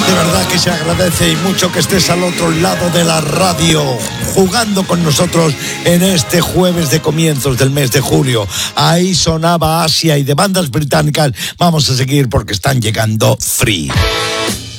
De verdad que se agradece y mucho que estés al otro lado de la radio, jugando con nosotros en este jueves de comienzos del mes de julio. Ahí sonaba Asia y de bandas británicas. Vamos a seguir porque están llegando Free.